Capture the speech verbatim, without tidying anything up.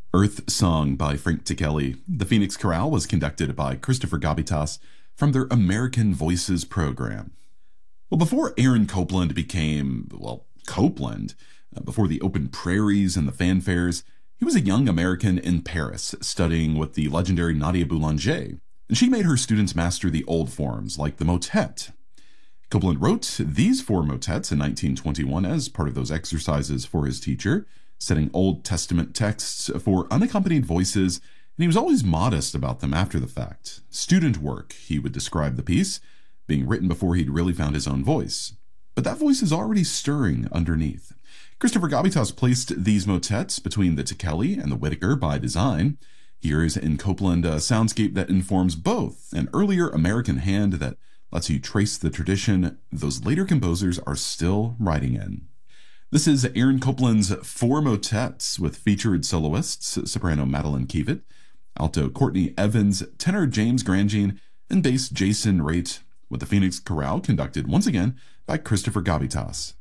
Earth Song by Frank Ticheli. The Phoenix Chorale was conducted by Christopher Gabitas from their American Voices program. Well, before Aaron Copland became, well, Copland, uh, before the open prairies and the fanfares, he was a young American in Paris studying with the legendary Nadia Boulanger, and she made her students master the old forms like the motet. Copland wrote these four motets in nineteen twenty-one as part of those exercises for his teacher, setting Old Testament texts for unaccompanied voices, and he was always modest about them after the fact. Student work, he would describe the piece, being written before he'd really found his own voice. But that voice is already stirring underneath. Christopher Gabitas placed these motets between the Ticheli and the Whitaker by design. Here is in Copland a soundscape that informs both, an earlier American hand that lets you trace the tradition those later composers are still writing in. This is Aaron Copland's Four Motets with featured soloists, soprano Madeline Kievit, alto Courtney Evans, tenor James Grandjean, and bass Jason Raitt, with the Phoenix Chorale conducted once again by Christopher Gabitas.